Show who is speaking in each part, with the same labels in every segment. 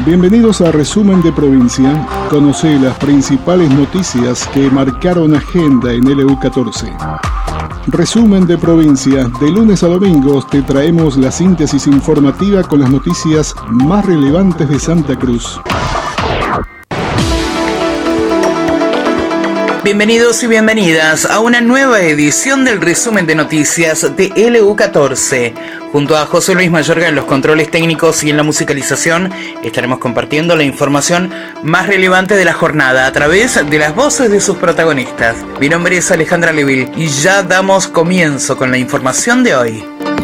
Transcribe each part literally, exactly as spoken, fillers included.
Speaker 1: Bienvenidos a Resumen de Provincia. Conoce las principales noticias que marcaron agenda en L U catorce. Resumen de Provincia. De lunes a domingos te traemos la síntesis informativa con las noticias más relevantes de Santa Cruz.
Speaker 2: Bienvenidos y bienvenidas a una nueva edición del resumen de noticias de L U catorce. Junto a José Luis Mayorga en los controles técnicos y en la musicalización, estaremos compartiendo la información más relevante de la jornada a través de las voces de sus protagonistas. Mi nombre es Alejandra Leville y ya damos comienzo con la información de hoy.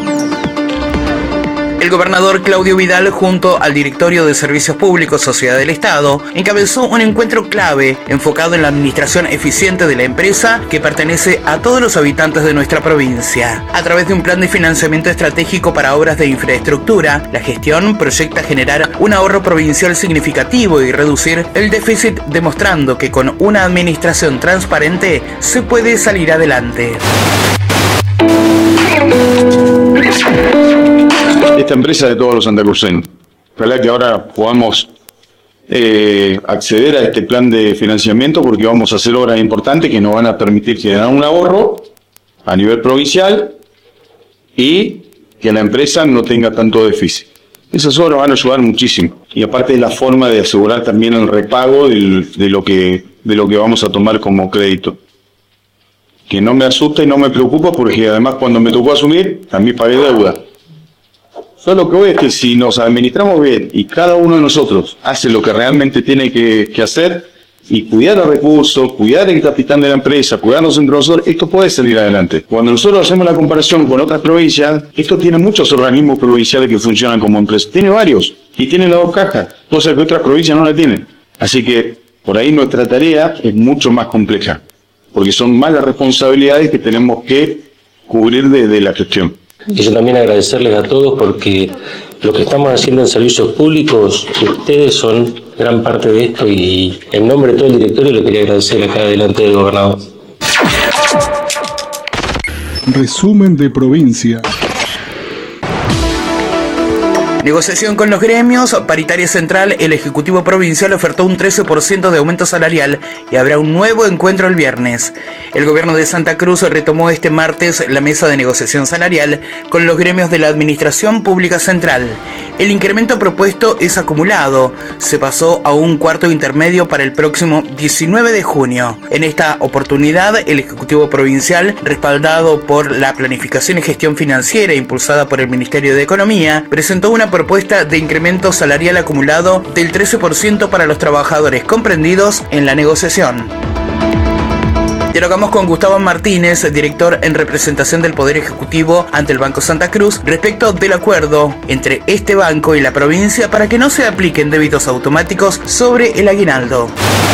Speaker 2: El gobernador Claudio Vidal, junto al Directorio de Servicios Públicos Sociedad del Estado, encabezó un encuentro clave enfocado en la administración eficiente de la empresa que pertenece a todos los habitantes de nuestra provincia. A través de un plan de financiamiento estratégico para obras de infraestructura, la gestión proyecta generar un ahorro provincial significativo y reducir el déficit, demostrando que con una administración transparente se puede salir adelante.
Speaker 3: Esta empresa de todos los santacruceños. Ojalá que ahora podamos eh, acceder a este plan de financiamiento porque vamos a hacer obras importantes que nos van a permitir generar un ahorro a nivel provincial y que la empresa no tenga tanto déficit. Esas obras van a ayudar muchísimo. Y aparte es la forma de asegurar también el repago del, de, lo que, de lo que vamos a tomar como crédito. Que no me asusta y no me preocupa porque además cuando me tocó asumir también pagué deuda. Solo que voy es que si nos administramos bien y cada uno de nosotros hace lo que realmente tiene que, que hacer y cuidar los recursos, cuidar el capitán de la empresa, cuidarnos entre nosotros, esto puede salir adelante. Cuando nosotros hacemos la comparación con otras provincias, esto tiene muchos organismos provinciales que funcionan como empresas. Tiene varios y tienen las dos cajas, cosas que otras provincias no la tienen. Así que por ahí nuestra tarea es mucho más compleja, porque son más las responsabilidades que tenemos que cubrir desde la gestión.
Speaker 4: Y yo también agradecerles a todos porque lo que estamos haciendo en servicios públicos, ustedes son gran parte de esto y en nombre de todo el directorio le quería agradecer acá delante del gobernador.
Speaker 1: Resumen de Provincia.
Speaker 2: Negociación con los gremios, paritaria central, el Ejecutivo Provincial ofertó un trece por ciento de aumento salarial y habrá un nuevo encuentro el viernes. El gobierno de Santa Cruz retomó este martes la mesa de negociación salarial con los gremios de la Administración Pública Central. El incremento propuesto es acumulado, se pasó a un cuarto intermedio para el próximo diecinueve de junio. En esta oportunidad, el Ejecutivo Provincial, respaldado por la Planificación y Gestión Financiera impulsada por el Ministerio de Economía, presentó una propuesta de incremento salarial acumulado del trece por ciento para los trabajadores comprendidos en la negociación. Dialogamos con Gustavo Martínez, director en representación del Poder Ejecutivo ante el Banco Santa Cruz, respecto del acuerdo entre este banco y la provincia para que no se apliquen débitos automáticos sobre el aguinaldo.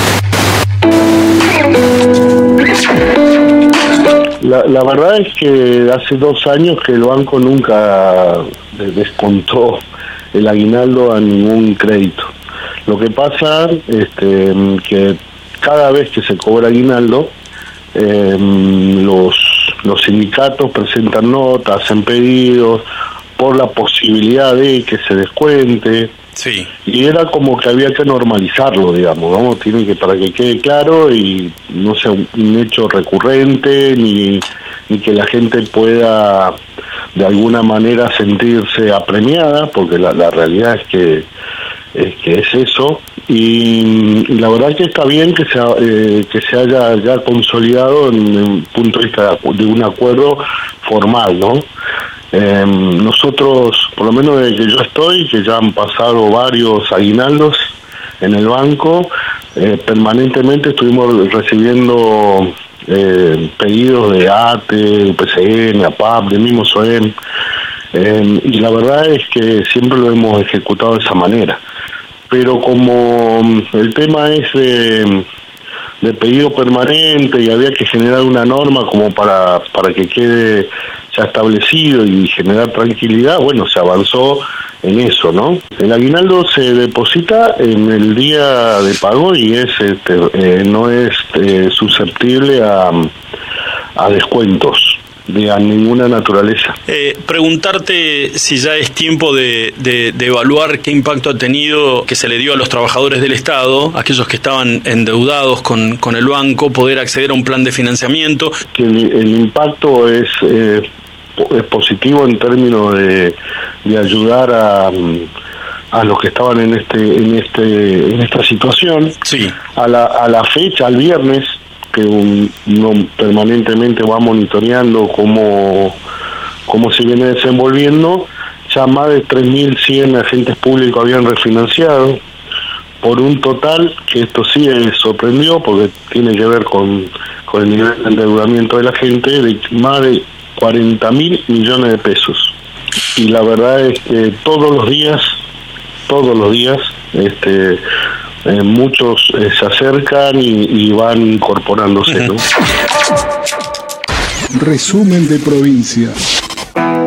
Speaker 5: La, la verdad es que hace dos años que el banco nunca descontó el aguinaldo a ningún crédito. Lo que pasa es este, que cada vez que se cobra aguinaldo, eh, los, los sindicatos presentan notas, hacen pedidos por la posibilidad de que se descuente.
Speaker 3: Sí.
Speaker 5: Y era como que había que normalizarlo, digamos, ¿no? Tiene que, para que quede claro y no sea un, un hecho recurrente, ni, ni que la gente pueda de alguna manera sentirse apremiada, porque la, la realidad es que, es que es eso. Y, y la verdad que está bien que se, eh, que se haya ya consolidado en un punto de vista de un acuerdo formal, ¿no? Eh, nosotros, por lo menos desde que yo estoy, que ya han pasado varios aguinaldos en el banco, eh, permanentemente estuvimos recibiendo eh, pedidos de A T E, U P C N, A P A P, del mismo S O E M, eh, y la verdad es que siempre lo hemos ejecutado de esa manera. Pero como el tema es de, de pedido permanente y había que generar una norma como para, para que quede ya establecido y generar tranquilidad, bueno, se avanzó en eso, ¿no? El aguinaldo se deposita en el día de pago y es este, eh, no es eh, susceptible a, a descuentos. de a ninguna naturaleza.
Speaker 6: Eh, preguntarte si ya es tiempo de, de, de evaluar qué impacto ha tenido que se le dio a los trabajadores del Estado, aquellos que estaban endeudados con, con el banco, poder acceder a un plan de financiamiento.
Speaker 5: Que el, el impacto es, eh, es positivo en términos de, de ayudar a, a los que estaban en este en este en esta situación.
Speaker 6: Sí.
Speaker 5: A la, a la fecha, al viernes, que uno permanentemente va monitoreando cómo, cómo se viene desenvolviendo, ya más de tres mil cien agentes públicos habían refinanciado, por un total, que esto sí sorprendió, porque tiene que ver con, con el nivel de endeudamiento de la gente, de más de cuarenta mil millones de pesos. Y la verdad es que todos los días, todos los días, este... Eh, muchos eh, se acercan y, y van incorporándose, ¿no?
Speaker 1: Resumen de provincia.